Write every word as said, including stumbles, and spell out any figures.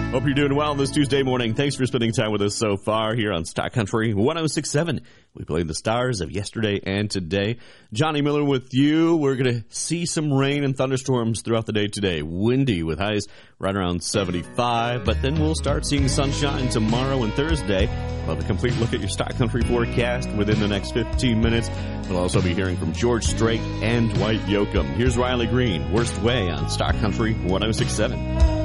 Hope you're doing well this Tuesday morning. Thanks for spending time with us so far here on Stock Country one oh six point seven. We played the stars of yesterday and today. Johnny Miller with you. We're going to see some rain and thunderstorms throughout the day today. Windy with highs right around seventy-five, but then we'll start seeing sunshine tomorrow and Thursday. We'll have a complete look at your Stock Country forecast within the next fifteen minutes. We'll also be hearing from George Strait and Dwight Yoakam. Here's Riley Green, Worst Way on Stock Country one oh six point seven.